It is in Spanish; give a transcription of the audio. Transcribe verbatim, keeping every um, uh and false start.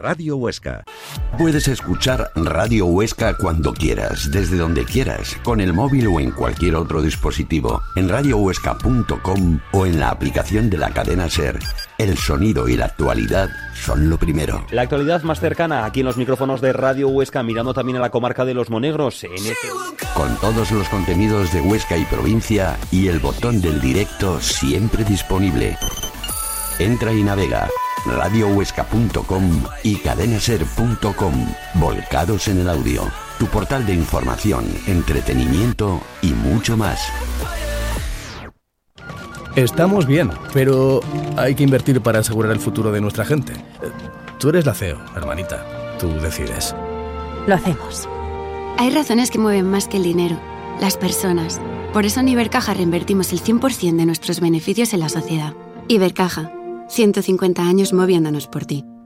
Radio Huesca. Puedes escuchar Radio Huesca cuando quieras, desde donde quieras, con el móvil o en cualquier otro dispositivo, en radio huesca punto com o en la aplicación de la cadena SER. El sonido y la actualidad son lo primero. La actualidad más cercana aquí en los micrófonos de Radio Huesca, mirando también a la comarca de Los Monegros. En este... Con todos los contenidos de Huesca y provincia y el botón del directo siempre disponible. Entra y navega radio huesca punto com y cadenaser punto com, volcados en el audio, tu portal de información, entretenimiento y mucho más. Estamos bien, pero hay que invertir para asegurar el futuro de nuestra gente. Tú eres la C E O, hermanita. Tú decides. Lo hacemos. Hay razones que mueven más que el dinero, las personas. Por eso en Ibercaja reinvertimos el cien por ciento de nuestros beneficios en la sociedad. Ibercaja, ciento cincuenta años moviéndonos por ti.